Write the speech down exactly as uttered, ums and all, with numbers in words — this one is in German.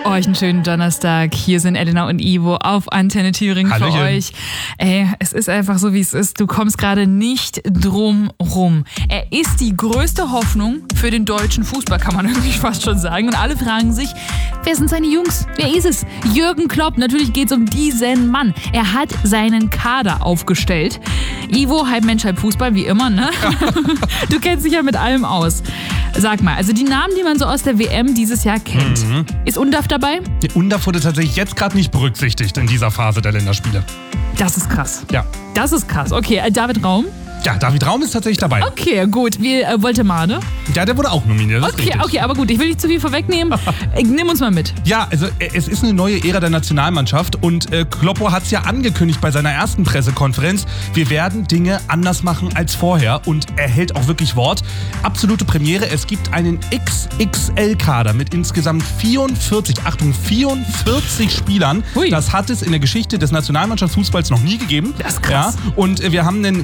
euch einen schönen Donnerstag. Hier sind Elena und Ivo auf Antenne Thüringen Hallöchen. für euch. Ey, es ist einfach so, wie es ist. Du kommst gerade nicht drum rum. Er ist die größte Hoffnung für den deutschen Fußball, kann man irgendwie fast schon sagen. Und alle fragen sich, wer sind seine Jungs? Wer ist es? Jürgen Klopp. Natürlich geht es um diesen Mann. Er hat seinen Kader aufgestellt. Ivo, halb Mensch, halb Fußball, wie immer, ne? Du kennst dich ja mit allem aus. Sag mal, also die Namen, die man so aus der W M dieses Jahr kennt. Mhm. Ist Undaf dabei? Der Undaf wurde tatsächlich jetzt gerade nicht berücksichtigt in dieser Phase der Länderspiele. Das ist krass. Ja. Das ist krass. Okay, äh, David Raum? Ja, David Raum ist tatsächlich dabei. Okay, gut. Wie äh, Woltemade? Ja, der wurde auch nominiert. Das ist Okay, richtig. okay, aber gut, ich will nicht zu viel vorwegnehmen. Äh, Nimm uns mal mit. Ja, also äh, es ist eine neue Ära der Nationalmannschaft und äh, Kloppo hat es ja angekündigt bei seiner ersten Pressekonferenz. Wir werden Dinge anders machen als vorher und er hält auch wirklich Wort. Absolute Premiere, es gibt einen X X L-Kader mit insgesamt vierundvierzig, Achtung, vierundvierzig Spielern. Hui. Das hat es in der Geschichte des Nationalmannschaftsfußballs noch nie gegeben. Das ist krass. Ja, und äh, wir haben einen